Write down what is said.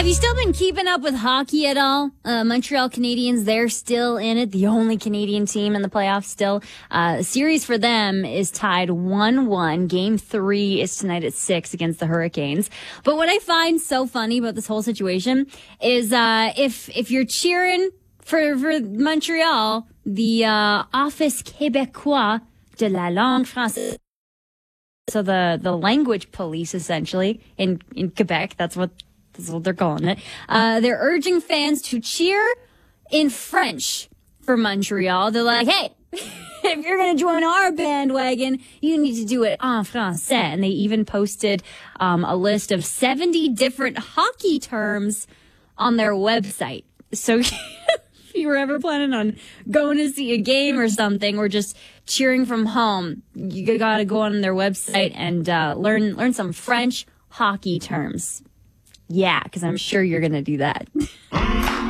Have you still been keeping up with hockey at all? Montreal Canadiens, they're still in it. The only Canadian team in the playoffs still. Series for them is tied 1-1. Game 3 is tonight at 6 against the Hurricanes. But what I find so funny about this whole situation is if you're cheering for Montreal, the Office Québécois de la langue française, so the language police, essentially, in Quebec, that's what they're calling it. They're urging fans to cheer in French for Montreal. They're like, hey, if you're going to join our bandwagon, you need to do it en français. And they even posted a list of 70 different hockey terms on their website. So if you were ever planning on going to see a game or something, or just cheering from home, you got to go on their website and learn some French hockey terms. Yeah, because I'm sure you're going to do that.